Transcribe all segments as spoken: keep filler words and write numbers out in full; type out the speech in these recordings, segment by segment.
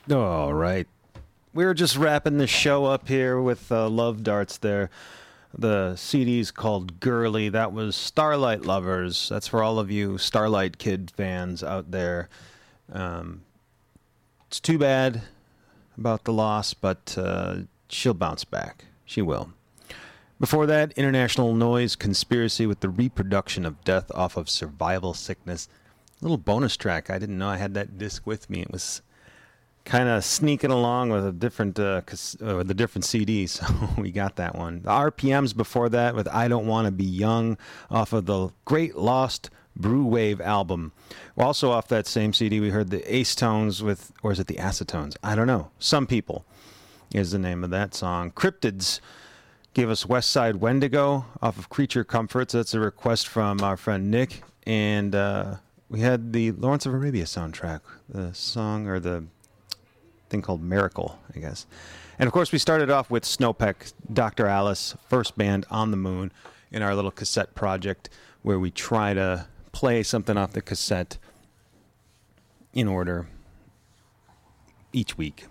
All right. We were just wrapping the show up here with uh, Love Darts there. The C D's called Girly. That was Starlight Lovers. That's for all of you Starlight Kid fans out there. Um, it's too bad about the loss, but uh, she'll bounce back. She will. Before that, International Noise Conspiracy with the reproduction of death off of Survival Sickness. A little bonus track. I didn't know I had that disc with me. It was kind of sneaking along with a different uh, uh, with a different C D, so we got that one. The R P Ms before that with I Don't Want to Be Young off of the Great Lost Brew Wave album. Also off that same C D, we heard the Acetones with, or is it the Acetones? I don't know. Some People is the name of that song. Cryptids gave us West Side Wendigo off of Creature Comforts. That's a request from our friend Nick. And uh, we had the Lawrence of Arabia soundtrack, the song or the thing called Miracle, I guess. And of course, we started off with Snowpeck, Doctor Alice, first band on the moon in our little cassette project where we try to play something off the cassette in order each week.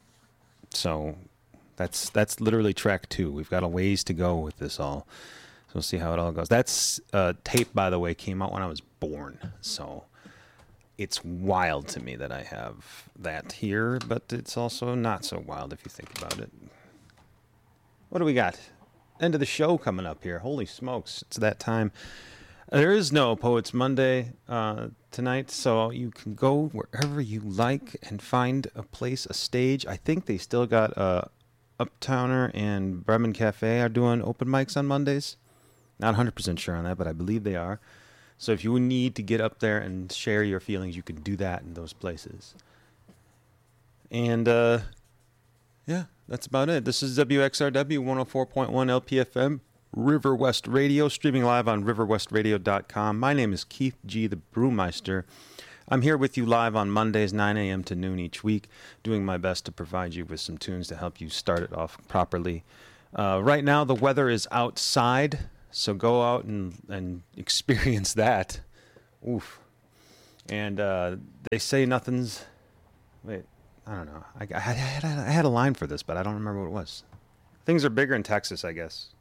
So that's that's literally track two. We've got a ways to go with this all. So we'll see how it all goes. That's uh, tape, by the way, came out when I was born. So it's wild to me that I have that here, but it's also not so wild if you think about it. What do we got? End of the show coming up here. Holy smokes, it's that time. There is no Poets Monday uh, tonight, so you can go wherever you like and find a place, a stage. I think they still got uh, Uptowner and Bremen Cafe are doing open mics on Mondays. Not one hundred percent sure on that, but I believe they are. So if you need to get up there and share your feelings, you can do that in those places. And, uh, yeah, that's about it. This is W X R W one oh four point one L P F M, River West Radio, streaming live on river west radio dot com. My name is Keith G. the Brewmeister. I'm here with you live on Mondays, nine a.m. to noon each week, doing my best to provide you with some tunes to help you start it off properly. Uh, right now, the weather is outside, so go out and, and experience that. Oof. And uh, they say nothing's... Wait, I don't know. I, I, had, I had a line for this, but I don't remember what it was. Things are bigger in Texas, I guess.